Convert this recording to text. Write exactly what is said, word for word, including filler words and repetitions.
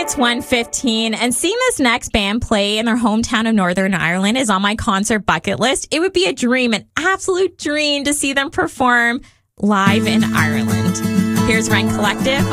It's one fifteen, and seeing this next band play in their hometown of Northern Ireland is on my concert bucket list. It would be a dream, an absolute dream, to see them perform live in Ireland. Here's Rent Collective